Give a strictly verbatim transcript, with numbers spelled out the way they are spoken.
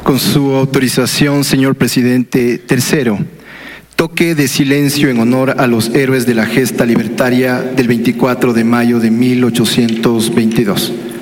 Con su autorización, señor presidente. Tercero, toque de silencio en honor a los héroes de la gesta libertaria del veinticuatro de mayo de mil ochocientos veintidós.